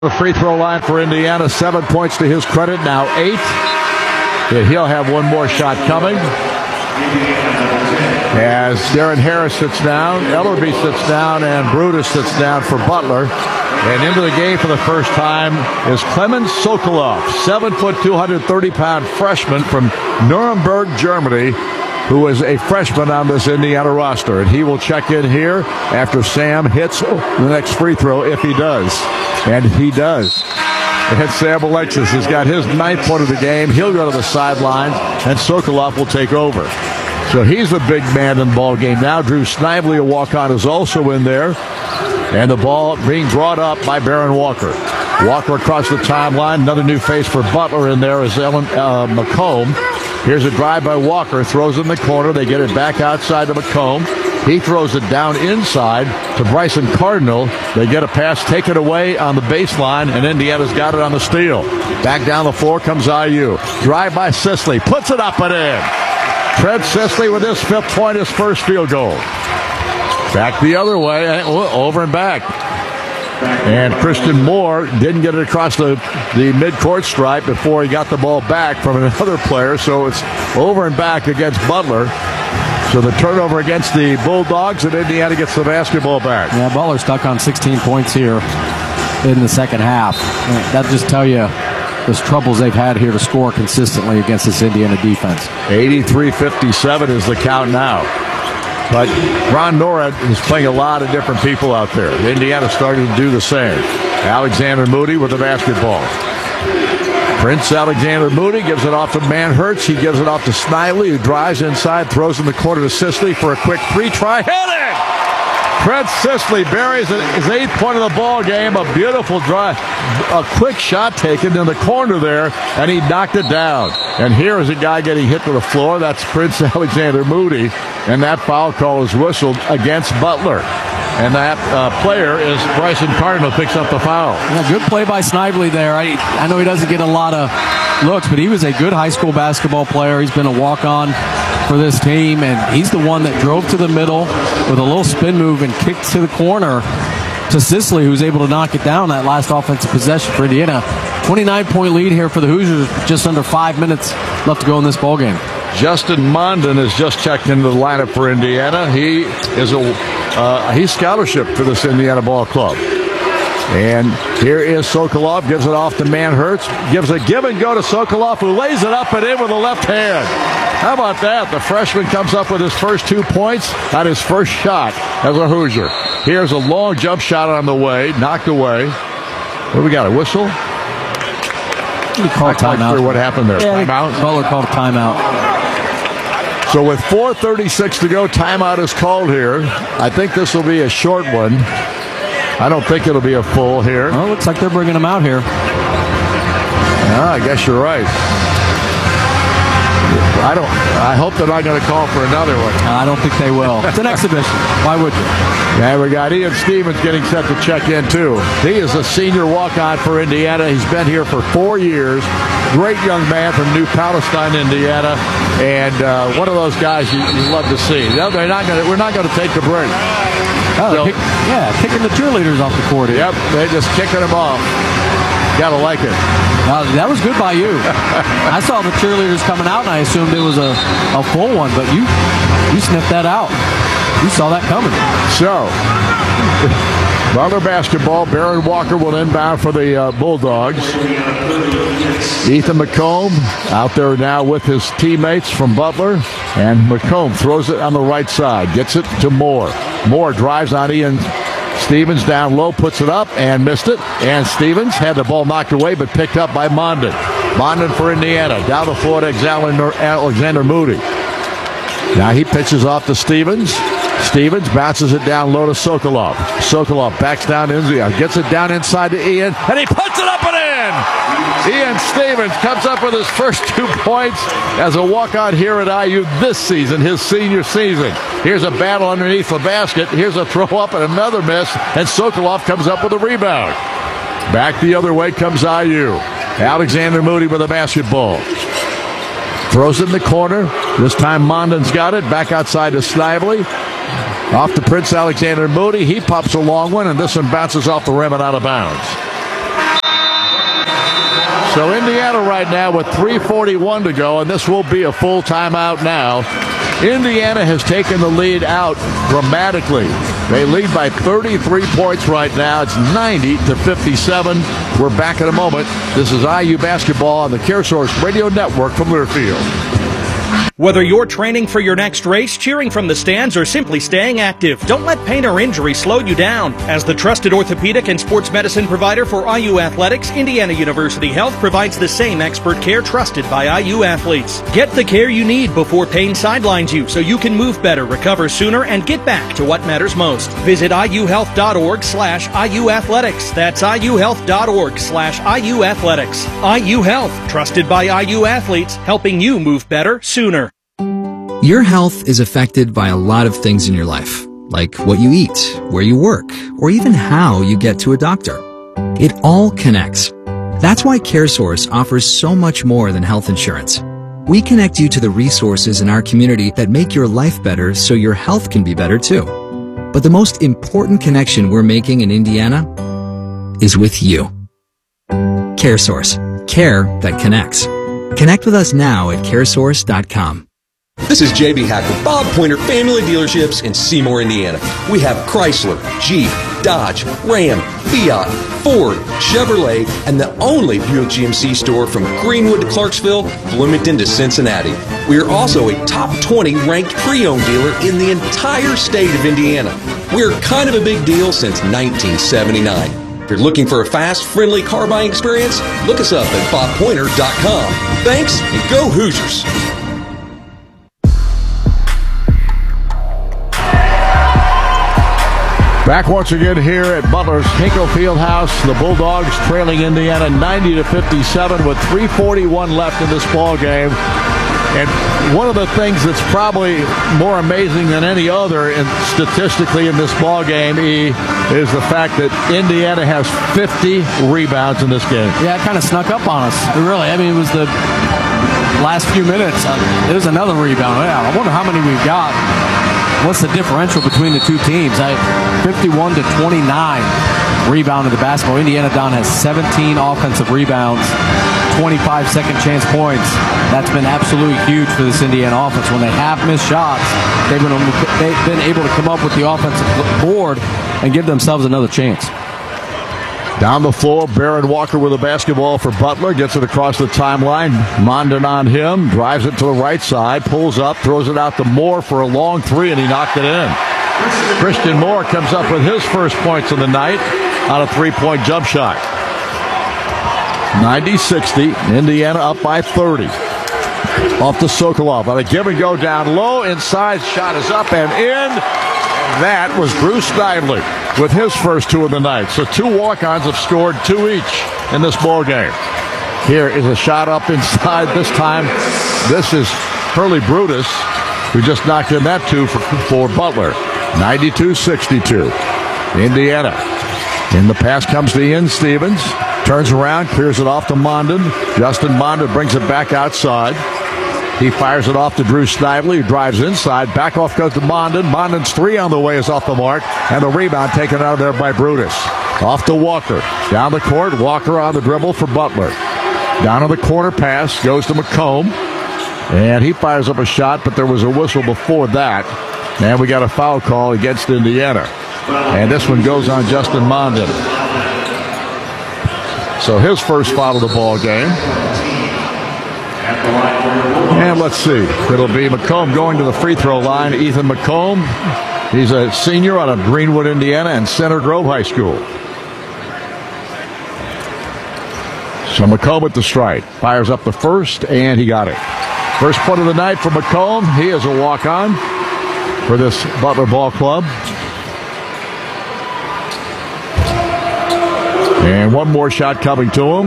The free throw line for Indiana, 7 points to his credit, now 8. And he'll have one more shot coming. As Darren Harris sits down, Ellerby sits down, and Brutus sits down for Butler. And into the game for the first time is Clemens Sokolov, 7 foot, 230-pound freshman from Nuremberg, Germany, who is a freshman on this Indiana roster. And he will check in here after Sam hits the next free throw, if he does. And he does. And Sam Alexis has got his 9th point of the game. He'll go to the sidelines, and Sokolov will take over. So he's the big man in the ball game now. Drew Snively, a walk-on, is also in there. And the ball being brought up by Baron Walker. Walker across the timeline. Another new face for Butler in there is Ellen McComb. Here's a drive by Walker. Throws in the corner. They get it back outside to McComb. He throws it down inside to Bryson Cardinal. They get a pass taken away on the baseline, and Indiana's got it on the steal. Back down the floor comes IU. Drive by Sisley. Puts it up and in. Trent Sisley with his 5th point, his first field goal. Back the other way, over and back. And Christian Moore didn't get it across the midcourt stripe before he got the ball back from another player, so it's over and back against Butler. So the turnover against the Bulldogs, and Indiana gets the basketball back. Yeah, Butler stuck on 16 points here in the second half. That just tell you the troubles they've had here to score consistently against this Indiana defense. 83-57 is the count now. But Ron Norad is playing a lot of different people out there. Indiana's starting to do the same. Alexander Moody with the basketball. Prince Alexander Moody gives it off to Manhertz. He gives it off to Snively, who drives inside, throws in the corner to Sisley for a quick three-try. Hit it! Prince Sisley buries his 8th point of the ball game. A beautiful drive. A quick shot taken in the corner there, and he knocked it down. And here is a guy getting hit to the floor. That's Prince Alexander Moody. And that foul call is whistled against Butler. And that player is Bryson Cardinal, picks up the foul. Yeah, good play by Snively there. I know he doesn't get a lot of looks, but he was a good high school basketball player. He's been a walk-on for this team, and he's the one that drove to the middle with a little spin move and kicked to the corner to Sisley, who's able to knock it down that last offensive possession for Indiana. 29-point lead here for the Hoosiers, just under 5 minutes left to go in this ballgame. Justin Mondin has just checked into the lineup for Indiana. He is he's scholarship for this Indiana ball club. And here is Sokolov, gives it off to Manhertz, gives a give and go to Sokolov, who lays it up and in with the left hand. How about that? The freshman comes up with his first 2 points on his first shot as a Hoosier. Here's a long jump shot on the way, knocked away. What do we got, a whistle? He called timeout. Not sure what happened there. Yeah, timeout? Butler called a timeout. So with 4:36 to go, timeout is called here. I think this will be a short one. I don't think it'll be a full here. Well, looks like they're bringing him out here. I guess you're right. I hope they're not going to call for another one. I don't think they will. It's an exhibition. Why would you? And we got Ian Stevens getting set to check in, too. He is a senior walk-on for Indiana. He's been here for 4 years. Great young man from New Palestine, Indiana. And one of those guys you love to see. We're not going to take the break. Kicking the cheerleaders off the court. Yep, they're just kicking them off. Gotta like it. That was good by you. I saw the cheerleaders coming out, and I assumed it was a full one, but you sniffed that out. You saw that coming. So, Butler basketball. Baron Walker will inbound for the Bulldogs. Ethan McComb out there now with his teammates from Butler. And McComb throws it on the right side. Gets it to Moore. Moore drives on Ian Stevens down low, puts it up, and missed it. And Stevens had the ball knocked away, but picked up by Mondin. Mondin for Indiana. Down the floor to Alexander Moody. Now he pitches off to Stevens. Stevens bounces it down low to Sokolov. Sokolov backs down, gets it down inside to Ian, and he puts it up and in! Ian Stevens comes up with his first 2 points as a walk-on here at IU this season, his senior season. Here's a battle underneath the basket. Here's a throw up and another miss, and Sokolov comes up with a rebound. Back the other way comes IU. Alexander Moody with the basketball. Throws it in the corner. This time Mondin's got it. Back outside to Snively. Off to Prince Alexander Moody. He pops a long one, and this one bounces off the rim and out of bounds. So Indiana right now with 3:41 to go, and this will be a full timeout now. Indiana has taken the lead out dramatically. They lead by 33 points right now. It's 90-57. We're back in a moment. This is IU basketball on the CareSource Radio Network from Learfield. Whether you're training for your next race, cheering from the stands, or simply staying active, don't let pain or injury slow you down. As the trusted orthopedic and sports medicine provider for IU Athletics, Indiana University Health provides the same expert care trusted by IU athletes. Get the care you need before pain sidelines you so you can move better, recover sooner, and get back to what matters most. Visit iuhealth.org/IU Athletics. That's iuhealth.org/IU Athletics. IU Health, trusted by IU athletes, helping you move better sooner. Your health is affected by a lot of things in your life, like what you eat, where you work, or even how you get to a doctor. It all connects. That's why CareSource offers so much more than health insurance. We connect you to the resources in our community that make your life better so your health can be better too. But the most important connection we're making in Indiana is with you. CareSource. Care that connects. Connect with us now at caresource.com. This is JB Hack with Bob Pointer Family Dealerships in Seymour, Indiana. We have Chrysler, Jeep, Dodge, Ram, Fiat, Ford, Chevrolet, and the only Buick GMC store from Greenwood to Clarksville, Bloomington to Cincinnati. We are also a top 20 ranked pre-owned dealer in the entire state of Indiana. We're kind of a big deal since 1979. If you're looking for a fast, friendly car buying experience, look us up at bobpointer.com. Thanks, and go Hoosiers! Back once again here at Butler's Hinkle Fieldhouse. The Bulldogs trailing Indiana 90-57 with 3:41 left in this ball game. And one of the things that's probably more amazing than any other statistically in this ball game, is the fact that Indiana has 50 rebounds in this game. Yeah, it kind of snuck up on us. Really, I mean, it was the last few minutes. There's another rebound. Yeah, I wonder how many we've got. What's the differential between the two teams? 51-29 rebound in the basketball. Indiana Don has 17 offensive rebounds, 25 second chance points. That's been absolutely huge for this Indiana offense. When they have missed shots, they've been able to come up with the offensive board and give themselves another chance. Down the floor, Baron Walker with a basketball for Butler. Gets it across the timeline. Mondon on him. Drives it to the right side. Pulls up. Throws it out to Moore for a long three, and he knocked it in. Christian Moore comes up with his first points of the night on a three-point jump shot. 90-60. Indiana up by 30. Off to Sokolov. On a give and go down low. Inside. Shot is up and in. That was Bruce Snively with his first two of the night. So two walk-ons have scored two each in this ball game. Here is a shot up inside. This time, this is Hurley Brutus, who just knocked in that two for Butler. 92-62. Indiana. In the pass comes to Ian Stevens. Turns around, clears it off to Mondon. Justin Mondon brings it back outside. He fires it off to Drew Snively, who drives inside. Back off goes to Mondon. Mondon's three on the way is off the mark. And the rebound taken out of there by Brutus. Off to Walker. Down the court, Walker on the dribble for Butler. Down on the corner pass, goes to McComb. And he fires up a shot, but there was a whistle before that. And we got a foul call against Indiana. And this one goes on Justin Mondon. So his first foul of the ball game. And let's see. It'll be McComb going to the free throw line. Ethan McComb. He's a senior out of Greenwood, Indiana, and Center Grove High School. So McComb at the strike. Fires up the first, and he got it. First point of the night for McComb. He is a walk-on for this Butler Ball Club. And one more shot coming to him.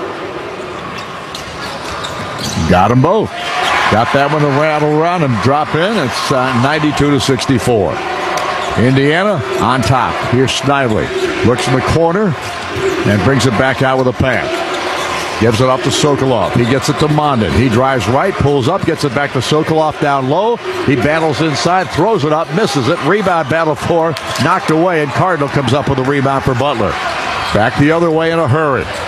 Got them both. Got that one to rattle around and drop in. It's 92-64. Indiana on top. Here's Snively. Looks in the corner and brings it back out with a pass. Gives it up to Sokolov. He gets it to Mondon. He drives right, pulls up, gets it back to Sokolov down low. He battles inside, throws it up, misses it. Rebound battle for, knocked away, and Cardinal comes up with a rebound for Butler. Back the other way in a hurry.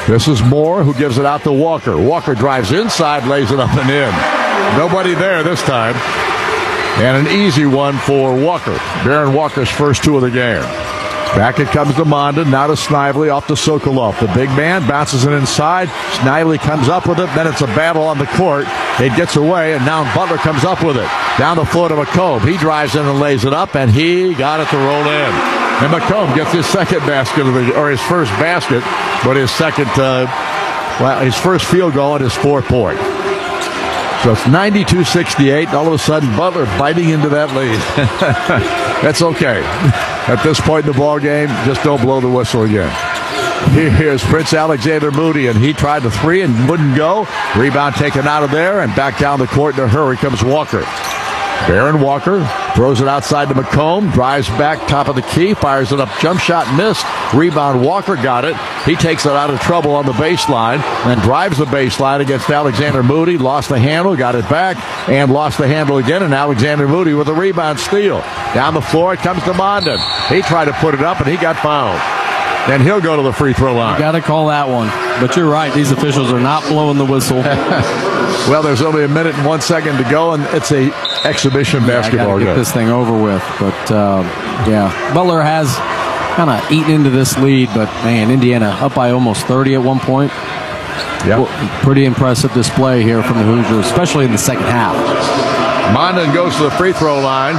This is Moore who gives it out to Walker. Walker drives inside, lays it up and in. Nobody there this time. And an easy one for Walker. Baron Walker's first 2 of the game. Back it comes to Mondon, now to Snively, off to Sokolov. The big man bounces it inside. Snively comes up with it. Then it's a battle on the court. It gets away, and now Butler comes up with it. Down the floor to McComb. He drives in and lays it up, and he got it to roll in. And McComb gets his second basket, or his first basket, but his second, his first field goal and his 4th point. So it's 92-68. All of a sudden, Butler biting into that lead. That's okay. At this point in the ball game, just don't blow the whistle again. Here's Prince Alexander Moody, and he tried the 3 and wouldn't go. Rebound taken out of there, and back down the court in a hurry comes Walker. Baron Walker throws it outside to McComb, drives back, top of the key, fires it up, jump shot missed. Rebound, Walker got it. He takes it out of trouble on the baseline, and drives the baseline against Alexander Moody. Lost the handle, got it back, and lost the handle again, and Alexander Moody with a rebound steal. Down the floor, it comes to Mondon. He tried to put it up, and he got fouled. Then he'll go to the free throw line. You got to call that one. But you're right, these officials are not blowing the whistle. Well, there's only 1 minute and 1 second to go, and it's a exhibition basketball game. Get this thing over with. But, Butler has kind of eaten into this lead, but, man, Indiana up by almost 30 at one point. Yep. Pretty impressive display here from the Hoosiers, especially in the second half. Mondon goes to the free throw line.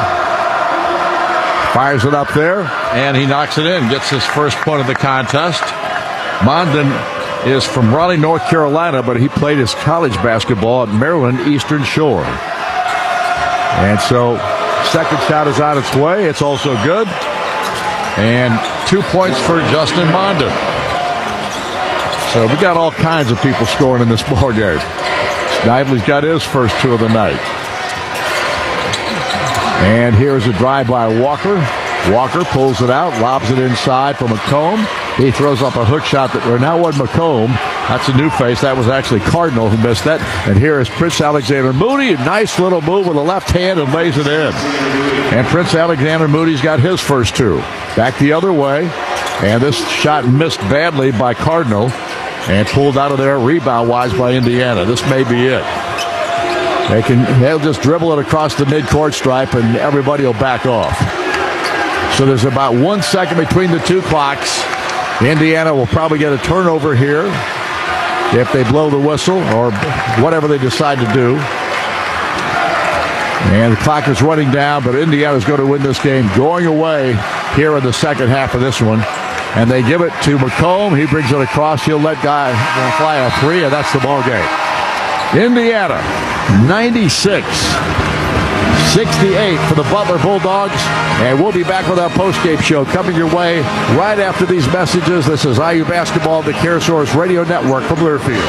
Fires it up there, and he knocks it in. Gets his first point of the contest. Mondon is from Raleigh, North Carolina, but he played his college basketball at Maryland Eastern Shore. And so, second shot is on its way. It's also good. And 2 points for Justin Mondon. So we got all kinds of people scoring in this ball game. Snively's got his first 2 of the night. And here's a drive by Walker. Walker pulls it out, lobs it inside for McComb. He throws up a hook shot that now wasn't McComb. That's a new face. That was actually Cardinal who missed that. And here is Prince Alexander Moody. A nice little move with the left hand and lays it in. And Prince Alexander Moody's got his first 2. Back the other way. And this shot missed badly by Cardinal and pulled out of there rebound-wise by Indiana. This may be it. They'll just dribble it across the midcourt stripe and everybody will back off. So there's about 1 second between the 2 clocks. Indiana will probably get a turnover here if they blow the whistle or whatever they decide to do. And the clock is running down, but Indiana's going to win this game going away here in the second half of this one. And they give it to McComb. He brings it across. He'll let guy fly a 3, and that's the ball game. Indiana, 96-68 for the Butler Bulldogs. And we'll be back with our postgame show coming your way right after these messages. This is IU Basketball, the CareSource Radio Network from Learfield.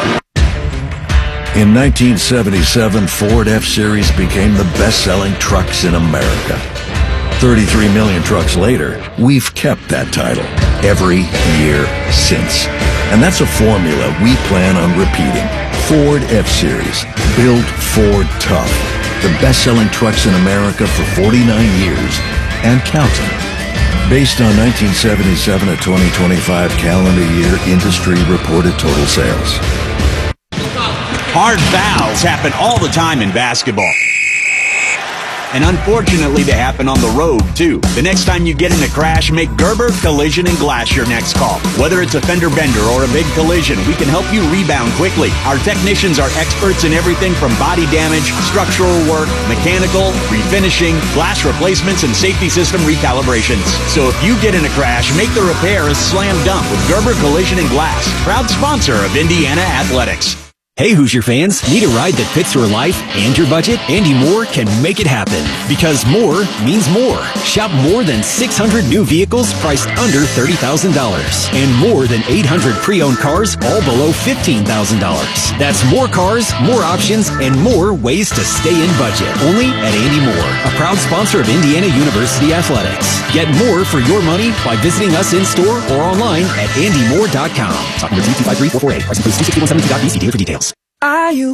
In 1977, Ford F-Series became the best-selling trucks in America. 33 million trucks later, we've kept that title every year since. And that's a formula we plan on repeating. Ford F-Series, built Ford tough. The best-selling trucks in America for 49 years and counting. Based on 1977 to 2025 calendar year industry-reported total sales. Hard fouls happen all the time in basketball. And unfortunately, they happen on the road, too. The next time you get in a crash, make Gerber Collision and Glass your next call. Whether it's a fender bender or a big collision, we can help you rebound quickly. Our technicians are experts in everything from body damage, structural work, mechanical, refinishing, glass replacements, and safety system recalibrations. So if you get in a crash, make the repair a slam dunk with Gerber Collision and Glass, proud sponsor of Indiana Athletics. Hey Hoosier fans, need a ride that fits your life and your budget? Andy Moore can make it happen. Because more means more. Shop more than 600 new vehicles priced under $30,000. And more than 800 pre-owned cars all below $15,000. That's more cars, more options, and more ways to stay in budget. Only at Andy Moore, a proud sponsor of Indiana University Athletics. Get more for your money by visiting us in-store or online at andymoore.com. Talk number 253-448. Price includes 26172.BC. Dealer for details.